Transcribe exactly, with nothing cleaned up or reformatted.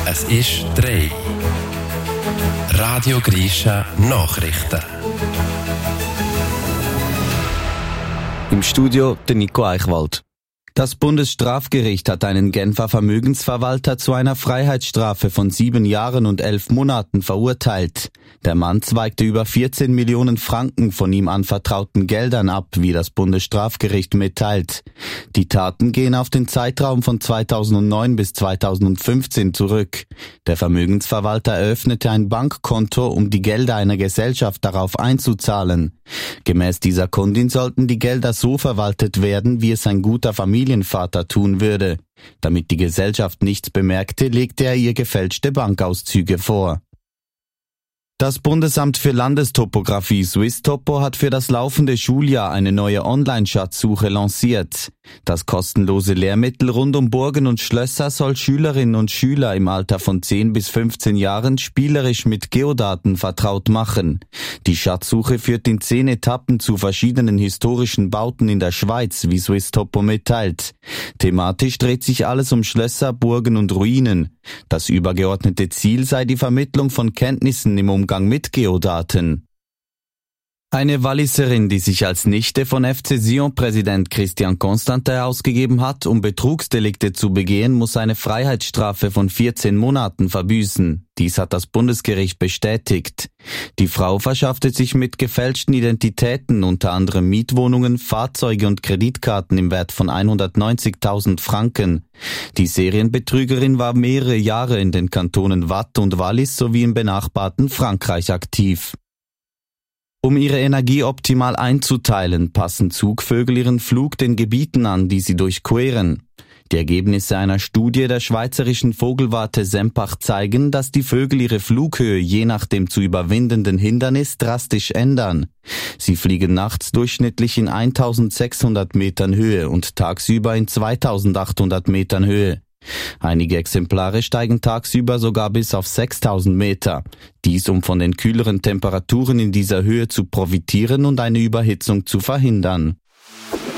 Es ist drei. Radio Grisha Nachrichten. Im Studio der Nico Eichwald. Das Bundesstrafgericht hat einen Genfer Vermögensverwalter zu einer Freiheitsstrafe von sieben Jahren und elf Monaten verurteilt. Der Mann zweigte über vierzehn Millionen Franken von ihm anvertrauten Geldern ab, wie das Bundesstrafgericht mitteilt. Die Taten gehen auf den Zeitraum von zweitausendneun bis zweitausendfünfzehn zurück. Der Vermögensverwalter eröffnete ein Bankkonto, um die Gelder einer Gesellschaft darauf einzuzahlen. Gemäß dieser Kundin sollten die Gelder so verwaltet werden, wie es ein guter Familienvater tun würde. Damit die Gesellschaft nichts bemerkte, legte er ihr gefälschte Bankauszüge vor. Das Bundesamt für Landestopographie Swisstopo hat für das laufende Schuljahr eine neue Online-Schatzsuche lanciert. Das kostenlose Lehrmittel rund um Burgen und Schlösser soll Schülerinnen und Schüler im Alter von zehn bis fünfzehn Jahren spielerisch mit Geodaten vertraut machen. Die Schatzsuche führt in zehn Etappen zu verschiedenen historischen Bauten in der Schweiz, wie Swisstopo mitteilt. Thematisch dreht sich alles um Schlösser, Burgen und Ruinen. Das übergeordnete Ziel sei die Vermittlung von Kenntnissen im Umgang mit Geodaten. Eine Walliserin, die sich als Nichte von F C Sion-Präsident Christian Constantin ausgegeben hat, um Betrugsdelikte zu begehen, muss eine Freiheitsstrafe von vierzehn Monaten verbüßen. Dies hat das Bundesgericht bestätigt. Die Frau verschaffte sich mit gefälschten Identitäten unter anderem Mietwohnungen, Fahrzeuge und Kreditkarten im Wert von hundertneunzigtausend Franken. Die Serienbetrügerin war mehrere Jahre in den Kantonen Waadt und Wallis sowie im benachbarten Frankreich aktiv. Um ihre Energie optimal einzuteilen, passen Zugvögel ihren Flug den Gebieten an, die sie durchqueren. Die Ergebnisse einer Studie der schweizerischen Vogelwarte Sempach zeigen, dass die Vögel ihre Flughöhe je nach dem zu überwindenden Hindernis drastisch ändern. Sie fliegen nachts durchschnittlich in eintausendsechshundert Metern Höhe und tagsüber in zweitausendachthundert Metern Höhe. Einige Exemplare steigen tagsüber sogar bis auf sechstausend Meter. Dies, um von den kühleren Temperaturen in dieser Höhe zu profitieren und eine Überhitzung zu verhindern.